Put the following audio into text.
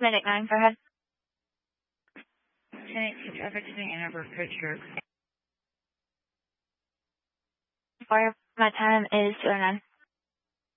Medic 9, go ahead. 1018 traffic to Ann Arbor, Pittsburgh. My time is 209.